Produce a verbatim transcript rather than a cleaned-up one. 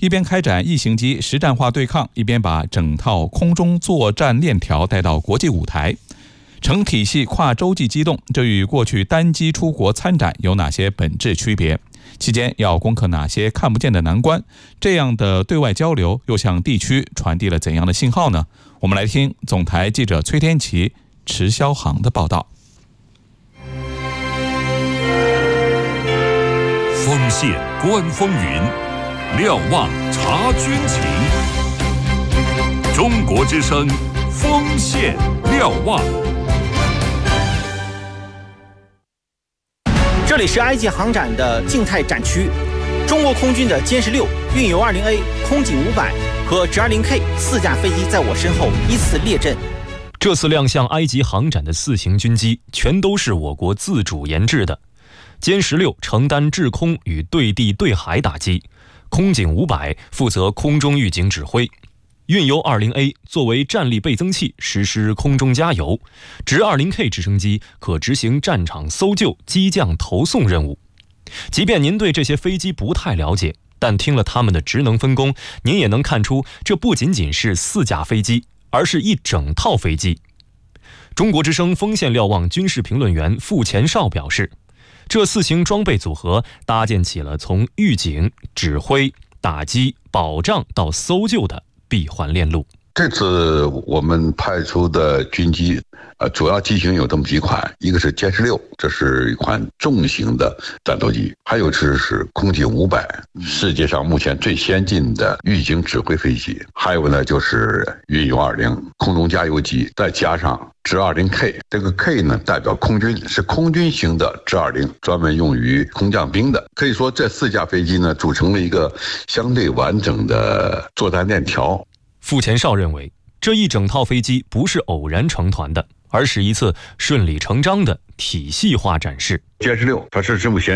一边开展异形机实战化对抗，一边把整套空中作战链条带到国际舞台。成体系跨洲际机动，这与过去单机出国参展有哪些本质区别？期间要攻克哪些看不见的难关？这样的对外交流又向地区传递了怎样的信号呢？我们来听总台记者崔天琪、迟霄航的报道。 锋线观风云，瞭望察军情。中国之声，锋线瞭望。 这里是埃及航展的静态展区，中国空军的歼十六、运油 二十 A、空警五百和直二零 K 四架飞机在我身后依次列阵。 这次亮相埃及航展的四型军机，全都是我国自主研制的。歼十六承担制空与对地对海打击，空警五百负责空中预警指挥，运油 二十 A 作为战力倍增器实施空中加油，直二零 K 直升机可执行战场搜救、机降投送任务。即便您对这些飞机不太了解，但听了他们的职能分工，您也能看出这不仅仅是四架飞机，而是一整套飞机。中国之声锋线瞭望军事评论员傅前绍表示，这四型装备组合搭建起了从预警、指挥、打击、保障到搜救的闭环链路。 这次我们派出的军机，呃，主要机型有这么几款，一个是歼十六，这是一款重型的战斗机；还有是是空警五百，世界上目前最先进的预警指挥飞机；还有呢就是运油二十空中加油机，再加上直二零 K， 这个 K 呢代表空军，是空军型的直二零，专门用于空降兵的。可以说这四架飞机呢组成了一个相对完整的作战链条。 傅前绍认为，这一整套飞机不是偶然成团的，而是一次顺理成章的体系化展示。 歼十六它是目前